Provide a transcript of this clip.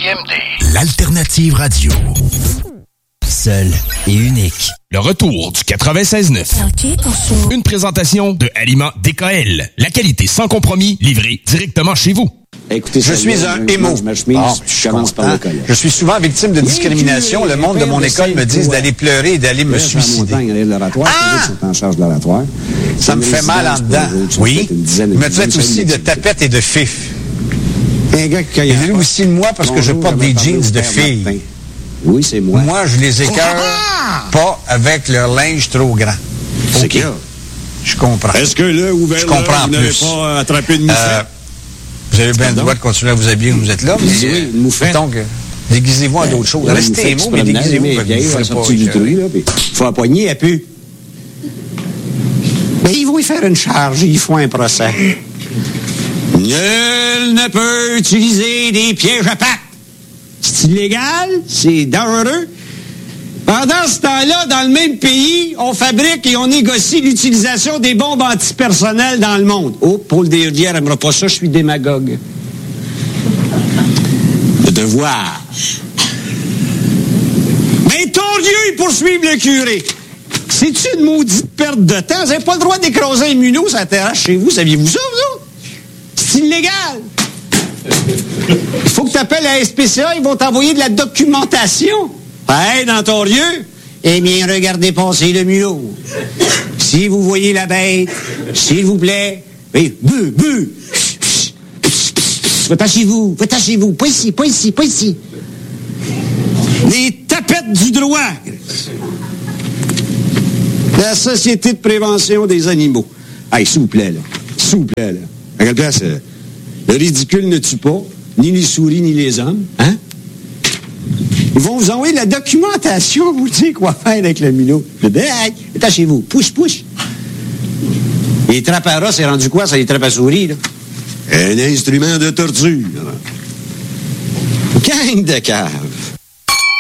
CJMD. L'alternative radio. Seul et unique. Le retour du 96.9. Une présentation de Aliments DKL. La qualité sans compromis, livrée directement chez vous. Écoutez, je suis un émo. Je suis souvent victime de discrimination. Le monde de mon école me dit d'aller pleurer et d'aller me suicider. Ça me fait mal en dedans. Oui. Il me traite aussi de tapette et de fif. Il rit aussi de moi parce que je porte des jeans de filles. Oui, c'est moi. Moi, je les écœure pas avec leur linge trop grand. C'est clair. Je comprends. Est-ce que là, ouvert, je comprends vous n'avez pas attrapé une moufette? Vous avez bien le droit de continuer à vous habiller où vous êtes là. Mais oui, une moufette. Donc, déguisez-vous en d'autres choses. Restez émo, mais déguisez-vous. Il faut la poignée, elle pue. Mais ils vont y faire une charge, ils font un procès. Nul ne peut utiliser des pièges à pattes. C'est illégal, c'est dangereux. Pendant ce temps-là, dans le même pays, on fabrique et on négocie l'utilisation des bombes antipersonnelles dans le monde. Oh, Paul Desrivières n'aimera pas ça, je suis démagogue. Le devoir. Mais ton Dieu, il poursuit le curé. C'est-tu une maudite perte de temps? Vous n'avez pas le droit d'écraser un munot sur la terrasse chez vous, saviez-vous ça, vous autres? C'est illégal. Il faut que tu appelles la SPCA, ils vont t'envoyer de la documentation. Hey, dans ton lieu, eh bien, regardez passer le mulot. Si vous voyez la bête, s'il vous plaît, bu. Attachez-vous, pas ici. Les tapettes du droit. La Société de prévention des animaux. Hey, s'il vous plaît, là. À quelle place, le ridicule ne tue pas, ni les souris, ni les hommes, hein? Ils vont vous envoyer la documentation, vous dire quoi faire avec le minot. Hey, attachez-vous, push. Les trappes à rats, c'est rendu quoi, ça, les trappes à souris, là? Un instrument de torture. Gang de cave.